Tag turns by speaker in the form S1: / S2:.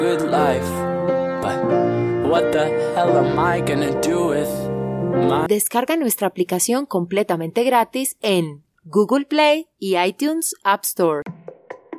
S1: good life, but what the hell am I gonna do with my...
S2: Descarga nuestra aplicación completamente gratis en Google Play y iTunes App Store.